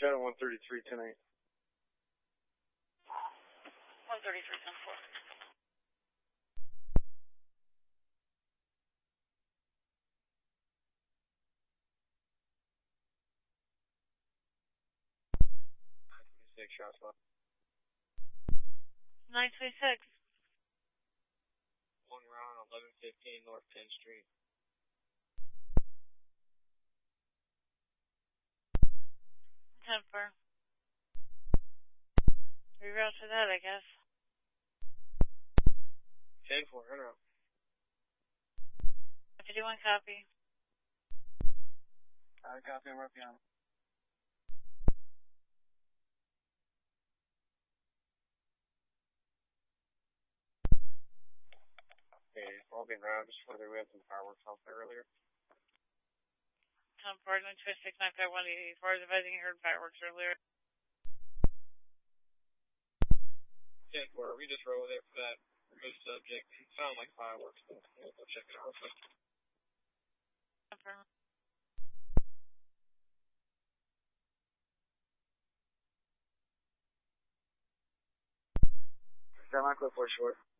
Channel 133, 10-8. 133, 10-4. Shots left. 926. One round, 1115 North 10th Street. 10-4. Reroute to that, I guess. 10-4, run out. 51 copy. Copy, I'm working on it. Okay, all being around, just whether we had some fireworks off there earlier. 10-4, 926, 951, 84. Advising you heard fireworks earlier. 10-4, we just rode there for that removed subject. It sounded like fireworks, but we'll go check it out. 10-4. Got my clip for short.